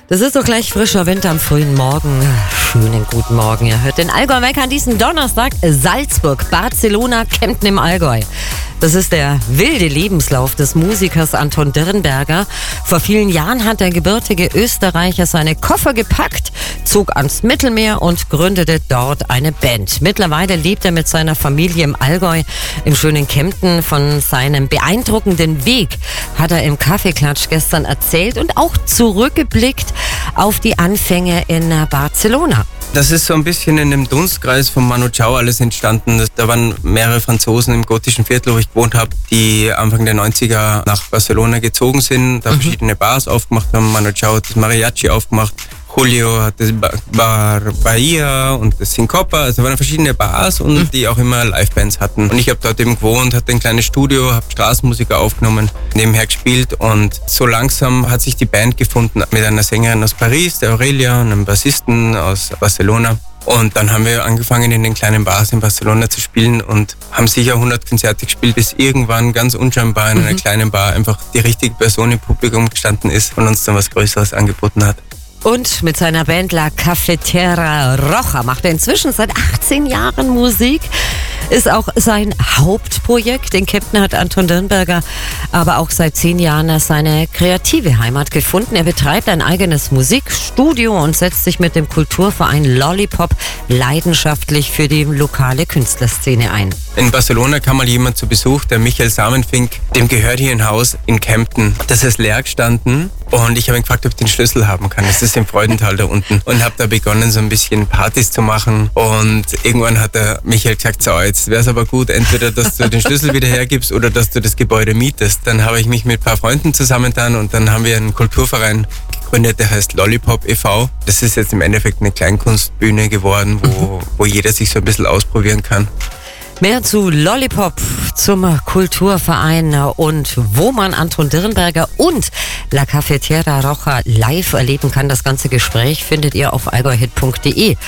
Das ist doch gleich frischer Wind am frühen Morgen. Schönen guten Morgen. Ihr hört den Allgäu-Wecker an diesem Donnerstag. Salzburg, Barcelona, Kempten im Allgäu. Das ist der wilde Lebenslauf des Musikers Anton Dirrenberger. Vor vielen Jahren hat der gebürtige Österreicher seine Koffer gepackt, zog ans Mittelmeer und gründete dort eine Band. Mittlerweile lebt er mit seiner Familie im Allgäu, im schönen Kempten. Von seinem beeindruckenden Weg hat er im Kaffeeklatsch gestern erzählt und auch zurückgeblickt auf die Anfänge in Barcelona. Das ist so ein bisschen in dem Dunstkreis von Manu Chao alles entstanden. Da waren mehrere Franzosen im gotischen Viertel, wo ich gewohnt habe, die Anfang der 90er nach Barcelona gezogen sind, da verschiedene Bars aufgemacht haben. Manu Chao hat das Mariachi aufgemacht, Julio hat das Bar Bahia und das Syncopa. Also waren verschiedene Bars und die auch immer Livebands hatten. Und ich habe dort eben gewohnt, hatte ein kleines Studio, habe Straßenmusiker aufgenommen, nebenher gespielt und so langsam hat sich die Band gefunden mit einer Sängerin aus Paris, der Aurelia, und einem Bassisten aus Barcelona. Und dann haben wir angefangen, in den kleinen Bars in Barcelona zu spielen und haben sicher 100 Konzerte gespielt, bis irgendwann ganz unscheinbar in einer kleinen Bar einfach die richtige Person im Publikum gestanden ist und uns dann was Größeres angeboten hat. Und mit seiner Band La Cafetera Roja macht er inzwischen seit 18 Jahren Musik. Ist auch sein Hauptprojekt. In Kempten hat Anton Dirrenberger aber auch seit 10 Jahren seine kreative Heimat gefunden. Er betreibt ein eigenes Musikstudio und setzt sich mit dem Kulturverein Lollipop leidenschaftlich für die lokale Künstlerszene ein. In Barcelona kam mal jemand zu Besuch, der Michael Samenfink, dem gehört hier ein Haus in Kempten. Das ist leer gestanden und ich habe ihn gefragt, ob ich den Schlüssel haben kann. Das ist im Freudental da unten. Und habe da begonnen, so ein bisschen Partys zu machen. Und irgendwann hat der Michael gesagt, so, jetzt wäre es aber gut, entweder, dass du den Schlüssel wieder hergibst oder dass du das Gebäude mietest. Dann habe ich mich mit ein paar Freunden zusammengetan und dann haben wir einen Kulturverein gegründet, der heißt Lollipop e.V. Das ist jetzt im Endeffekt eine Kleinkunstbühne geworden, wo jeder sich so ein bisschen ausprobieren kann. Mehr zu Lollipop, zum Kulturverein und wo man Anton Dirrenberger und La Cafetera Roja live erleben kann. Das ganze Gespräch findet ihr auf allgäuhit.de.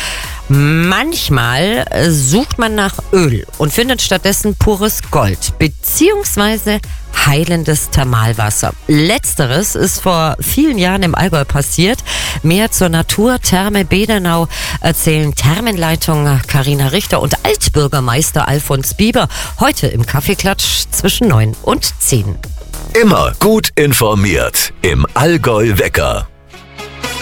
Manchmal sucht man nach Öl und findet stattdessen pures Gold beziehungsweise heilendes Thermalwasser. Letzteres ist vor vielen Jahren im Allgäu passiert. Mehr zur Naturtherme Bedernau erzählen Thermenleitung Carina Richter und Altbürgermeister Alfons Bieber heute im Kaffeeklatsch zwischen 9 und 10. Immer gut informiert im Allgäu-Wecker.